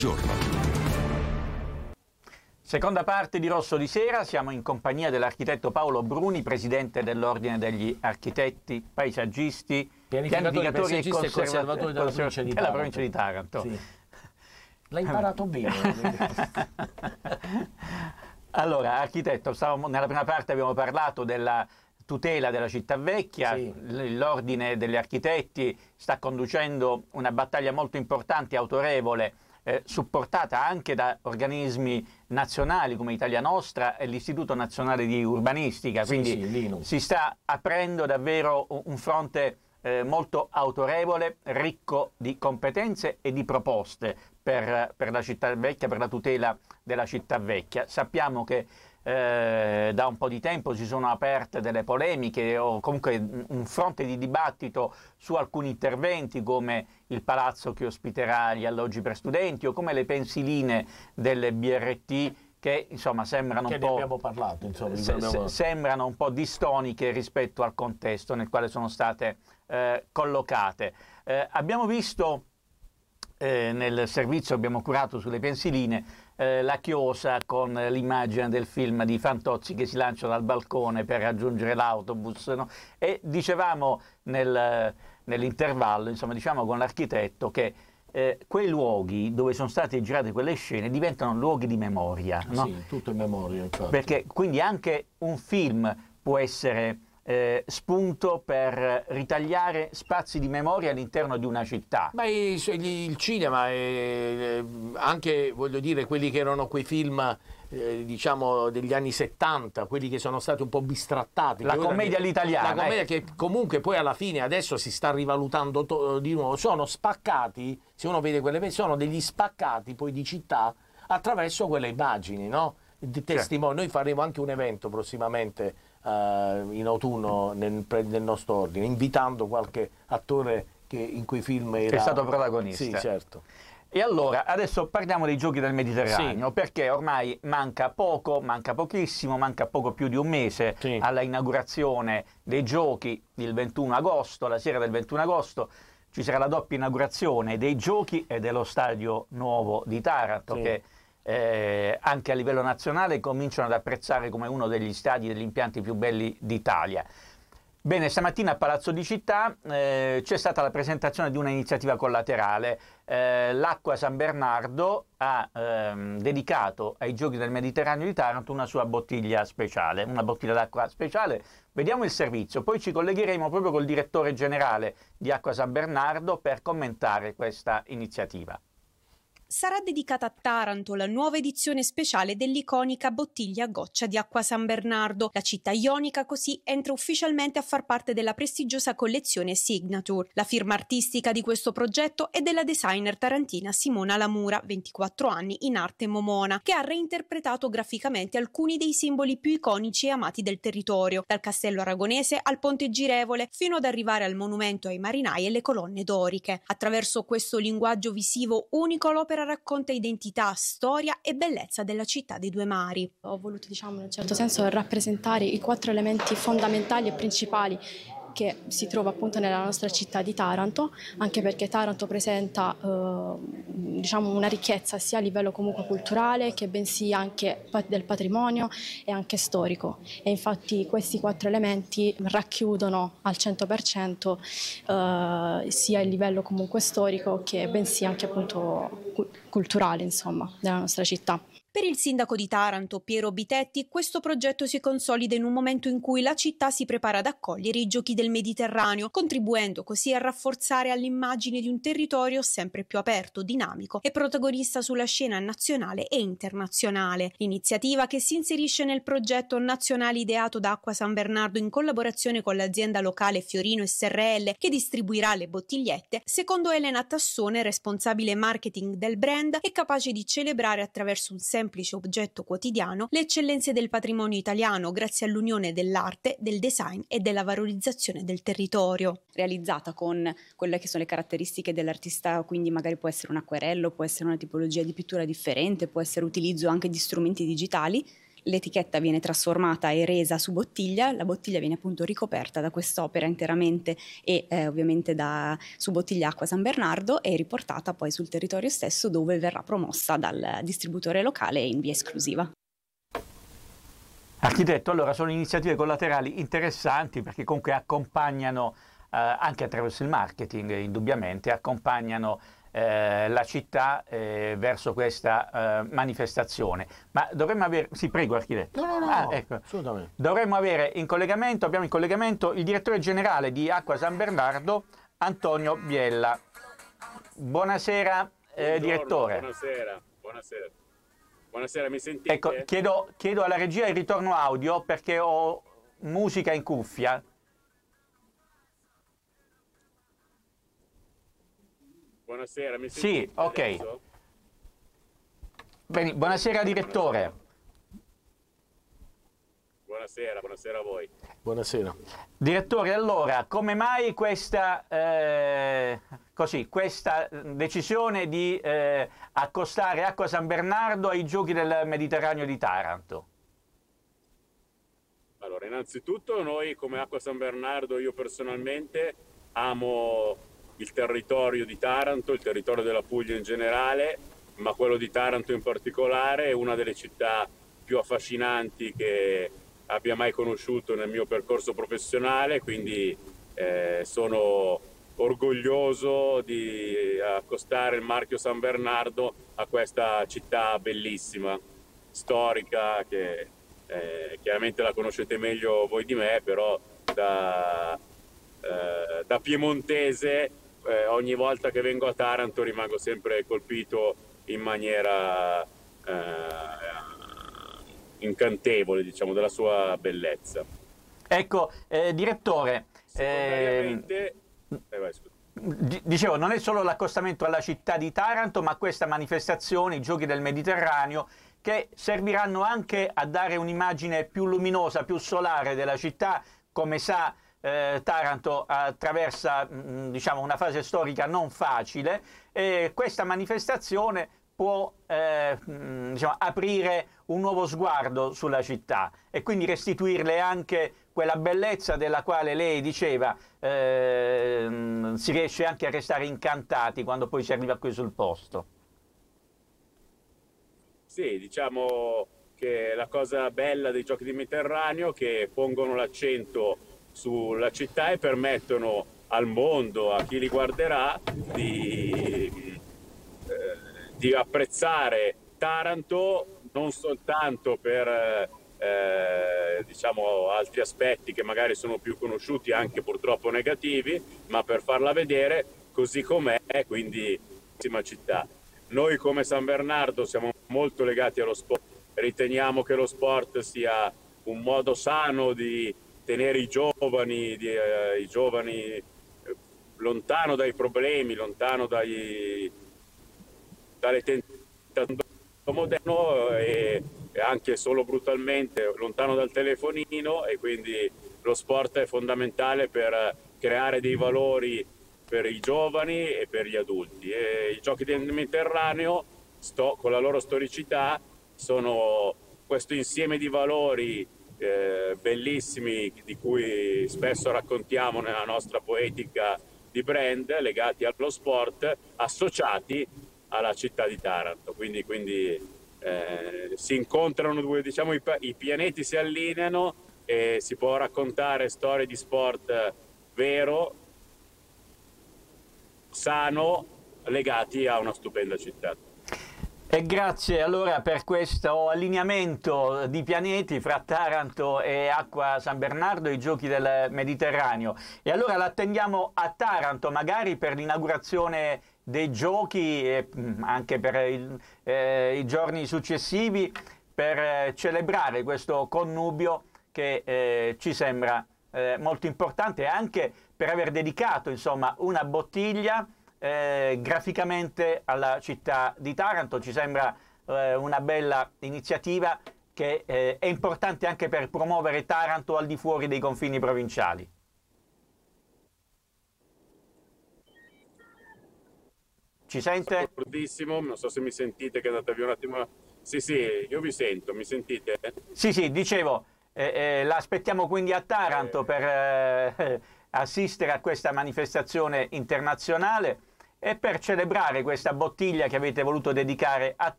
Giorno. Seconda parte di Rosso di Sera, siamo in compagnia dell'architetto Paolo Bruni, presidente dell'Ordine degli Architetti, Paesaggisti, Pianificatori e Conservatori della provincia di Taranto. Sì. L'hai imparato bene. Allora, architetto, nella prima parte abbiamo parlato della tutela della città vecchia, sì. L'Ordine degli Architetti sta conducendo una battaglia molto importante e autorevole, supportata anche da organismi nazionali come Italia Nostra e l'Istituto Nazionale di Urbanistica, quindi si sta aprendo davvero un fronte molto autorevole, ricco di competenze e di proposte per la città vecchia, per la tutela della città vecchia. Sappiamo che da un po' di tempo si sono aperte delle polemiche o comunque un fronte di dibattito su alcuni interventi come il palazzo che ospiterà gli alloggi per studenti o come le pensiline delle BRT che insomma sembrano un po', abbiamo parlato, insomma, sembrano un po' distoniche rispetto al contesto nel quale sono state collocate. Abbiamo visto nel servizio che abbiamo curato sulle pensiline la chiosa con l'immagine del film di Fantozzi che si lancia dal balcone per raggiungere l'autobus, no? E dicevamo nell'intervallo, insomma, diciamo con l'architetto che quei luoghi dove sono state girate quelle scene diventano luoghi di memoria, no? Sì, tutto in memoria, infatti. Perché quindi anche un film può essere spunto per ritagliare spazi di memoria all'interno di una città. Ma il cinema, anche voglio dire quelli che erano quei film diciamo degli anni 70, quelli che sono stati un po' bistrattati, la commedia all'italiana, la commedia che comunque poi alla fine adesso si sta rivalutando di nuovo, sono spaccati, se uno vede sono degli spaccati poi di città attraverso quelle immagini, no? Di testimoni. Noi faremo anche un evento prossimamente in autunno nel nostro ordine, invitando qualche attore che in quei film è stato protagonista. Sì, certo. E allora, adesso parliamo dei Giochi del Mediterraneo, sì, perché ormai manca pochissimo, manca poco più di un mese sì, alla inaugurazione dei Giochi il 21 agosto, la sera del 21 agosto ci sarà la doppia inaugurazione dei Giochi e dello Stadio Nuovo di Taranto, sì, che anche a livello nazionale cominciano ad apprezzare come uno degli stadi e degli impianti più belli d'Italia. Bene, stamattina a Palazzo di Città c'è stata la presentazione di una iniziativa collaterale. L'Acqua San Bernardo ha dedicato ai Giochi del Mediterraneo di Taranto una sua bottiglia speciale, una bottiglia d'acqua speciale. Vediamo il servizio, poi ci collegheremo proprio col direttore generale di Acqua San Bernardo per commentare questa iniziativa. Sarà dedicata a Taranto la nuova edizione speciale dell'iconica bottiglia a goccia di Acqua San Bernardo. La città ionica così entra ufficialmente a far parte della prestigiosa collezione Signature. La firma artistica di questo progetto è della designer tarantina Simona Lamura, 24 anni, in arte momona, che ha reinterpretato graficamente alcuni dei simboli più iconici e amati del territorio, dal castello aragonese al ponte girevole, fino ad arrivare al monumento ai marinai e le colonne doriche. Attraverso questo linguaggio visivo unico l'opera racconta identità, storia e bellezza della città dei due mari. Ho voluto, diciamo, in un certo senso rappresentare i 4 elementi fondamentali e principali che si trova appunto nella nostra città di Taranto, anche perché Taranto presenta diciamo una ricchezza sia a livello comunque culturale che bensì anche del patrimonio e anche storico, e infatti questi 4 elementi racchiudono al 100% sia il livello comunque storico che bensì anche appunto culturale, insomma, della nostra città. Per il sindaco di Taranto, Piero Bitetti, questo progetto si consolida in un momento in cui la città si prepara ad accogliere i Giochi del Mediterraneo, contribuendo così a rafforzare all'immagine di un territorio sempre più aperto, dinamico e protagonista sulla scena nazionale e internazionale. L'iniziativa, che si inserisce nel progetto nazionale ideato da Acqua San Bernardo in collaborazione con l'azienda locale Fiorino SRL, che distribuirà le bottigliette, secondo Elena Tassone, responsabile marketing del brand, è capace di celebrare attraverso un semplice oggetto quotidiano le eccellenze del patrimonio italiano grazie all'unione dell'arte, del design e della valorizzazione del territorio. Realizzata con quelle che sono le caratteristiche dell'artista, quindi magari può essere un acquerello, può essere una tipologia di pittura differente, può essere utilizzo anche di strumenti digitali. l'etichetta viene trasformata e resa su bottiglia, la bottiglia viene appunto ricoperta da quest'opera interamente e ovviamente su bottiglia Acqua San Bernardo e riportata poi sul territorio stesso, dove verrà promossa dal distributore locale in via esclusiva. Architetto, allora sono iniziative collaterali interessanti perché comunque accompagnano, anche attraverso il marketing indubbiamente, accompagnano la città verso questa manifestazione. Ma dovremmo avere... Sì, prego architetto. No, ecco. assolutamente. Dovremmo avere in collegamento, abbiamo in collegamento il direttore generale di Acqua San Bernardo, Antonio Biella. Buonasera direttore. Buonasera, mi sentite? Ecco, chiedo alla regia il ritorno audio perché ho musica in cuffia. Buonasera, mi Sì, sentite? ok. Adesso? Bene, buonasera direttore. Buonasera a voi. Buonasera. Direttore, allora, come mai questa decisione di accostare Acqua San Bernardo ai Giochi del Mediterraneo di Taranto? Allora, innanzitutto noi come Acqua San Bernardo, io personalmente amo il territorio di Taranto, il territorio della Puglia in generale, ma quello di Taranto in particolare è una delle città più affascinanti che abbia mai conosciuto nel mio percorso professionale, quindi sono orgoglioso di accostare il marchio San Bernardo a questa città bellissima, storica, che chiaramente la conoscete meglio voi di me, però da piemontese ogni volta che vengo a Taranto rimango sempre colpito in maniera incantevole, diciamo, della sua bellezza. Ecco, direttore, Secondariamente, dicevo, non è solo l'accostamento alla città di Taranto, ma questa manifestazione, i Giochi del Mediterraneo, che serviranno anche a dare un'immagine più luminosa, più solare della città. Come sa, Taranto attraversa diciamo, una fase storica non facile e questa manifestazione può diciamo, aprire un nuovo sguardo sulla città e quindi restituirle anche quella bellezza della quale lei diceva, si riesce anche a restare incantati quando poi si arriva qui sul posto. Sì, diciamo che la cosa bella dei Giochi del Mediterraneo è che pongono l'accento sulla città e permettono al mondo, a chi li guarderà, di apprezzare Taranto non soltanto per diciamo altri aspetti che magari sono più conosciuti, anche purtroppo negativi, ma per farla vedere così com'è, quindi bellissima città. Noi come San Bernardo siamo molto legati allo sport, riteniamo che lo sport sia un modo sano di tenere i giovani lontano dai problemi, lontano dalle tentazioni moderno e anche solo brutalmente lontano dal telefonino, e quindi lo sport è fondamentale per creare dei valori per i giovani e per gli adulti. E i Giochi del Mediterraneo, con la loro storicità, sono questo insieme di valori bellissimi di cui spesso raccontiamo nella nostra poetica di brand, legati allo sport, associati alla città di Taranto. Quindi si incontrano due, diciamo, i pianeti si allineano e si può raccontare storie di sport vero, sano, legati a una stupenda città. E grazie allora per questo allineamento di pianeti fra Taranto e Acqua San Bernardo e i Giochi del Mediterraneo. E allora l'attendiamo a Taranto, magari per l'inaugurazione dei Giochi e anche per i giorni successivi, per celebrare questo connubio che ci sembra molto importante, anche per aver dedicato insomma una bottiglia graficamente alla città di Taranto. Ci sembra una bella iniziativa che è importante anche per promuovere Taranto al di fuori dei confini provinciali. Ci sente? D'accordissimo, non so se mi sentite, che è andata via un attimo. Sì, io vi sento, mi sentite? Sì, dicevo, la aspettiamo quindi a Taranto per assistere a questa manifestazione internazionale e per celebrare questa bottiglia che avete voluto dedicare a